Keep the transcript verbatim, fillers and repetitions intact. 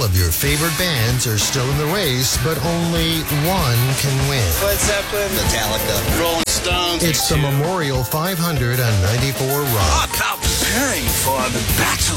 of your favorite bands are still in the race, but only one can win. Led Zeppelin, Metallica, Rolling Stones. It's the Memorial five hundred on ninety-four Rock. Rock out preparing for the battle